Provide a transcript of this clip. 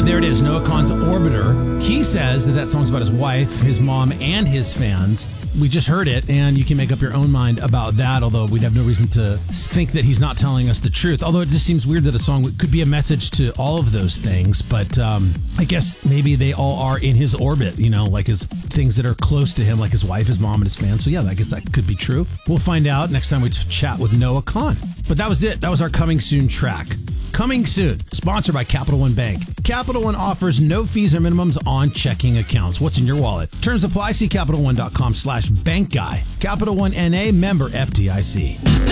There it is, Noah Kahan's Orbiter. He says that song's about his wife, his mom, and his fans. We just heard it, and you can make up your own mind about that, although we'd have no reason to think that he's not telling us the truth. Although it just seems weird that a song could be a message to all of those things, but I guess maybe they all are in his orbit, like his things that are close to him, like his wife, his mom, and his fans. So yeah, I guess that could be true. We'll find out next time we chat with Noah Kahan. But that was it. That was our Coming Soon track. Coming soon, sponsored by Capital One Bank. Capital One offers no fees or minimums on checking accounts. What's in your wallet? Terms apply. See CapitalOne.com/bankguy. Capital One NA, member FDIC.